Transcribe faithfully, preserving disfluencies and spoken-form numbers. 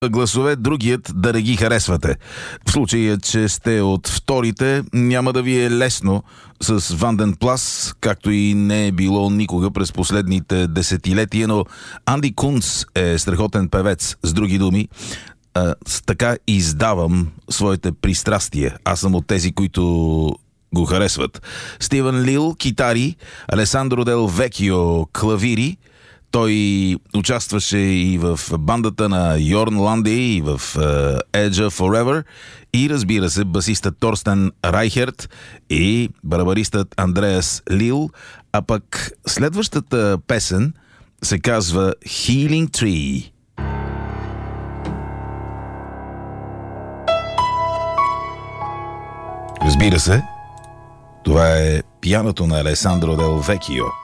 гласове, другият да не ги харесвате. В случая, че сте от вторите, няма да ви е лесно с Ванден Плас, както и не е било никога през последните десетилетия, но Анди Кунц е страхотен певец. С други думи, а, с така издавам своите пристрастия. Аз съм от тези, които го харесват. Стивен Лил, китари, Алесандро Дел Векио, клавири. Той участваше и в бандата на Йорн Ланди, и в uh, Edge of Forever, и разбира се, басистът Торстен Райхерт и барабаристът Андреас Лил. А пък следващата песен се казва Healing Tree. Разбира се, това е пианото на Алесандро Дел Векио.